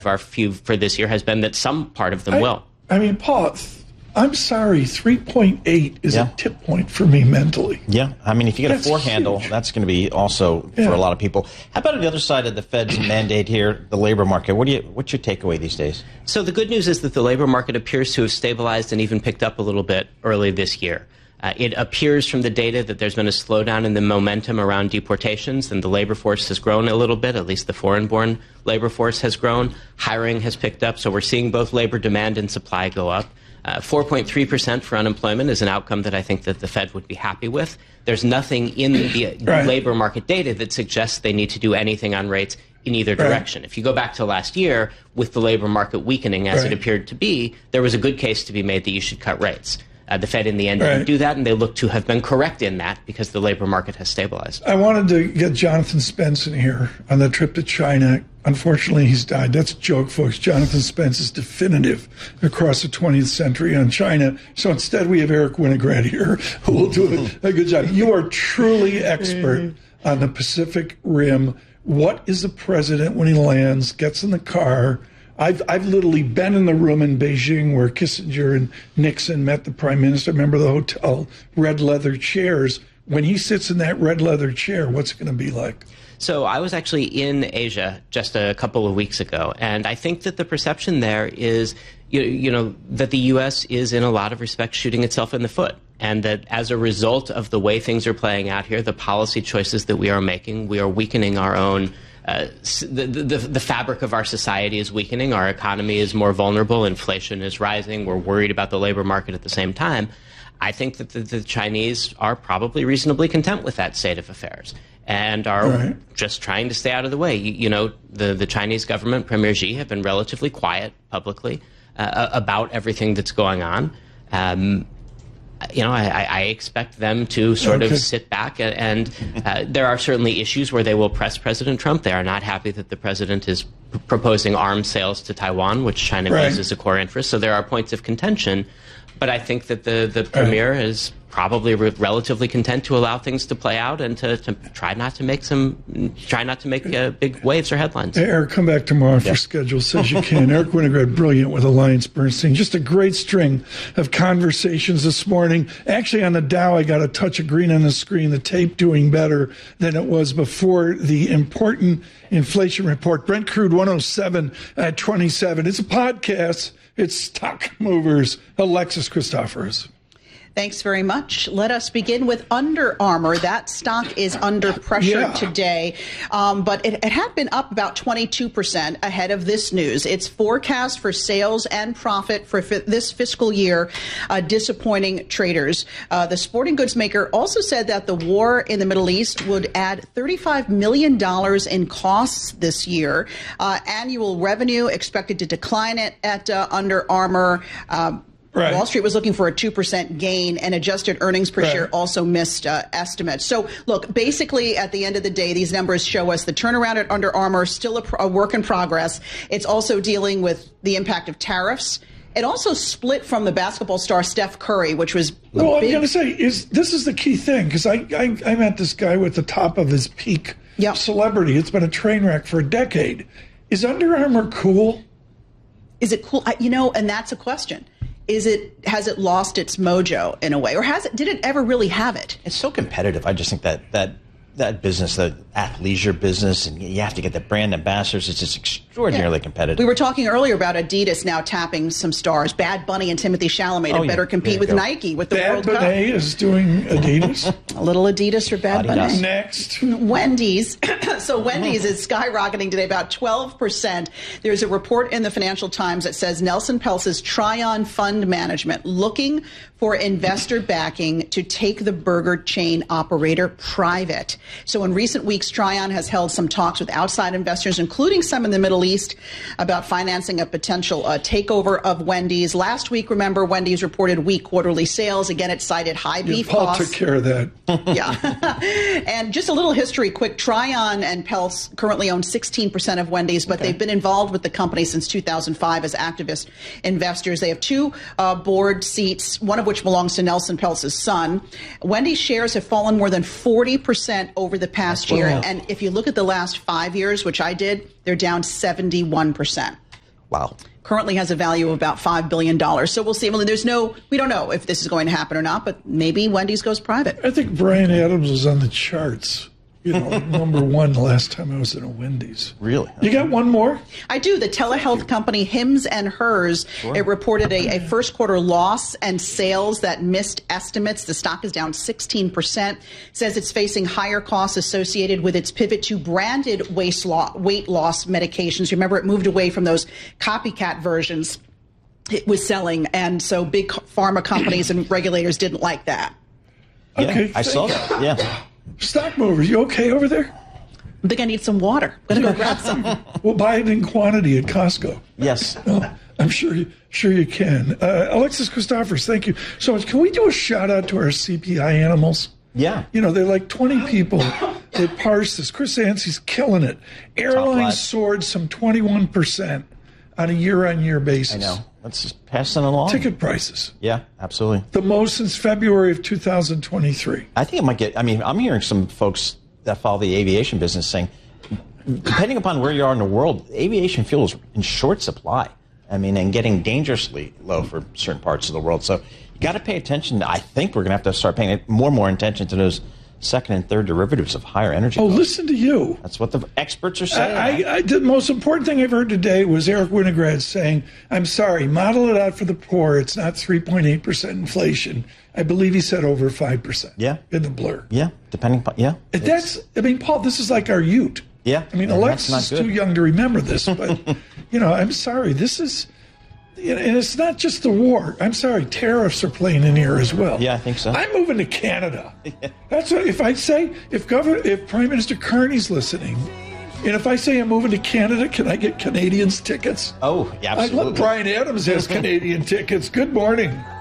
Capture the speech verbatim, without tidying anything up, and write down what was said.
of our view for this year has been that some part of them I, will. I mean, Paul, I'm sorry, three point eight is yeah. a tip point for me mentally. Yeah, I mean, if you get that's a four huge. handle, that's going to be also yeah. for a lot of people. How about on the other side of the Fed's mandate here, the labor market? What do you? What's your takeaway these days? So the good news is that the labor market appears to have stabilized and even picked up a little bit early this year. Uh, it appears from the data that there's been a slowdown in the momentum around deportations, and the labor force has grown a little bit. At least the foreign-born labor force has grown. Hiring has picked up, so we're seeing both labor demand and supply go up. Uh, four point three percent for unemployment is an outcome that I think that the Fed would be happy with. There's nothing in the right. labor market data that suggests they need to do anything on rates in either direction. Right. If you go back to last year, with the labor market weakening as right. it appeared to be, there was a good case to be made that you should cut rates. Uh, the Fed in the end right. didn't do that, and they look to have been correct in that because the labor market has stabilized. I wanted to get Jonathan Spence in here on the trip to China. Unfortunately, he's died. That's a joke, folks. Jonathan Spence is definitive across the twentieth century on China. So instead, we have Eric Winograd here, who will do a, a good job. You are truly expert on the Pacific Rim. What is the president when he lands, gets in the car? I've I've literally been in the room in Beijing where Kissinger and Nixon met the prime minister. Remember the hotel, red leather chairs. When he sits in that red leather chair, what's it going to be like? So I was actually in Asia just a couple of weeks ago, and I think that the perception there is, you, you know, that the U S is in a lot of respects shooting itself in the foot, and that as a result of the way things are playing out here, the policy choices that we are making, we are weakening our own Uh, the, the, the fabric of our society is weakening. Our economy is more vulnerable. Inflation is rising. We're worried about the labor market at the same time. I think that the, the Chinese are probably reasonably content with that state of affairs and are right. just trying to stay out of the way. You, you know, the, the Chinese government, Premier Xi, have been relatively quiet publicly uh, about everything that's going on. Um, You know, I, I expect them to sort okay. of sit back, and, and uh, there are certainly issues where they will press President Trump. They are not happy that the president is p- proposing arms sales to Taiwan, which China right. views as a core interest. So there are points of contention, but I think that the, the premier right. is probably re- relatively content to allow things to play out and to, to try not to make some, try not to make uh, big waves or headlines. Hey, Eric, come back tomorrow if yeah. your schedule says you can. Eric Winograd, brilliant with Alliance Bernstein. Just a great string of conversations this morning. Actually, on the Dow, I got a touch of green on the screen, the tape doing better than it was before the important inflation report. Brent crude one oh seven at twenty-seven. It's a podcast. It's Stock Movers. Alexis Christoforous. Thanks very much. Let us begin with Under Armour. That stock is under pressure yeah. today, um, but it, it had been up about twenty-two percent ahead of this news. Its forecast for sales and profit for fi- this fiscal year uh, disappointing traders. Uh, the sporting goods maker also said that the war in the Middle East would add thirty-five million dollars in costs this year. Uh, annual revenue expected to decline at, at uh, Under Armour. Um, Right. Wall Street was looking for a two percent gain, and adjusted earnings per right. share also missed uh, estimates. So, look, basically, at the end of the day, these numbers show us the turnaround at Under Armour, still a, a work in progress. It's also dealing with the impact of tariffs. It also split from the basketball star Steph Curry, which was well. Big... I'm going to say is this is the key thing, because I, I I met this guy with the top of his peak yep. celebrity. It's been a train wreck for a decade. Is Under Armour cool? Is it cool? I, you know, and that's a question. Is it, has it lost its mojo in a way, or has it, did it ever really have it? It's so competitive. I just think that that that business, the athleisure business, and you have to get the brand ambassadors. It's just extraordinarily yeah. competitive. We were talking earlier about Adidas now tapping some stars. Bad Bunny and Timothy Chalamet oh, to better yeah. compete with go. Nike with the Bad World Bunny Cup. is doing Adidas. A little Adidas for Bad Adidas. Bunny. Next. Wendy's. So Wendy's is skyrocketing today about twelve percent. There's a report in the Financial Times that says Nelson Peltz's Tryon Fund Management looking for investor backing to take the burger chain operator private. So in recent weeks, Tryon has held some talks with outside investors, including some in the Middle East, about financing a potential uh, takeover of Wendy's. Last week, remember, Wendy's reported weak quarterly sales. Again, it cited high yeah, beef Paul costs. took care of that. Yeah. And just a little history quick. Tryon and Peltz currently own sixteen percent of Wendy's, but okay. they've been involved with the company since two thousand five as activist investors. They have two uh, board seats, one of which belongs to Nelson Peltz's son. Wendy's shares have fallen more than forty percent over the past That's year. wild. And if you look at the last five years, which I did, they're down seventy-one percent. Wow. Currently has a value of about five billion dollars. So we'll see. Well, there's no, we don't know if this is going to happen or not, but maybe Wendy's goes private. I think Bryan Adams was on the charts. You know, number one the last time I was in a Wendy's. Really? You got one more? I do. The telehealth company Hims and Hers, sure. It reported a, a first quarter loss and sales that missed estimates. The stock is down sixteen percent. Says it's facing higher costs associated with its pivot to branded weight loss, weight loss medications. Remember, it moved away from those copycat versions it was selling. And so big pharma companies and regulators didn't like that. Yeah, Okay, I saw that. Yeah. Stock movers, you okay over there? I think I need some water. I'm going to go grab some. We'll buy it in quantity at Costco. Yes. Oh, I'm sure you, sure you can. Uh, Alexis Christophers, thank you so much. Can we do a shout out to our C P I animals? Yeah. You know, they're like twenty people that parse this. Chris Yancey's killing it. Airlines soared some twenty-one percent on a year-on-year basis. I know. Let's just pass them along. Ticket prices. Yeah, absolutely. The most since February of two thousand twenty-three. I think it might get, I mean, I'm hearing some folks that follow the aviation business saying, depending upon where you are in the world, aviation fuel is in short supply. I mean, and getting dangerously low for certain parts of the world. So you got to pay attention. I think we're going to have to start paying more and more attention to those second and third derivatives of higher energy Oh, costs. listen to you. That's what the experts are saying. I, I, the most important thing I've heard today was Eric Winograd saying, I'm sorry, model it out for the poor. It's not three point eight percent inflation. I believe he said over five percent Yeah. in the blur. Yeah, depending upon, yeah. And that's, I mean, Paul, this is like our Ute. Yeah. I mean, and Alexis that's is not too good. young to remember this, but, you know, I'm sorry. This is, you know, and it's not just the war. I'm sorry, tariffs are playing in here as well. Yeah, I think so. I'm moving to Canada. That's what, if I say, if Governor, if Prime Minister Kearney's listening, and if I say I'm moving to Canada, can I get Canadians tickets? Oh, yeah, I absolutely. love Bryan Adams has Canadian tickets. Good morning.